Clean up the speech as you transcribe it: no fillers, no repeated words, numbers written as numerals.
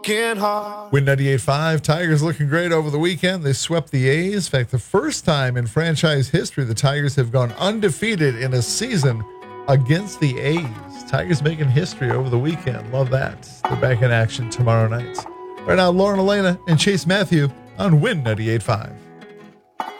Win 98.5. Tigers looking great over the weekend. They swept the A's. In fact, the first time in franchise history the Tigers have gone undefeated in a season against the A's. Tigers making history over the weekend. Love that. They're back in action tomorrow night. Right now, Lauren Elena and Chase Matthew on Win 98.5.